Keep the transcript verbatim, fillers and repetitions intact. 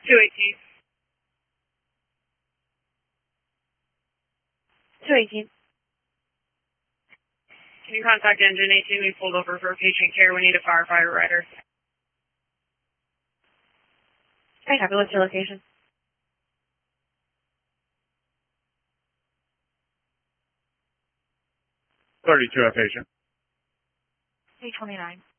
two eighteen. two eighteen. Can you contact engine eighteen? We pulled over for patient care. We need a firefighter rider. Okay, copy. What's your location? thirty-two, a patient. eight twenty-nine.